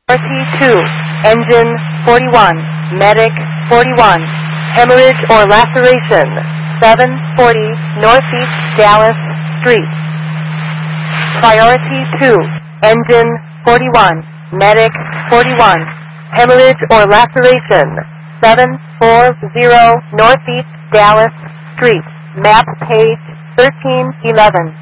RT2, engine 41, medic 41, hemorrhage or laceration 740 Northeast Dallas Street. Priority 2, engine 41, medic 41, hemorrhage or laceration 740 Northeast Dallas Street. Map page 1311.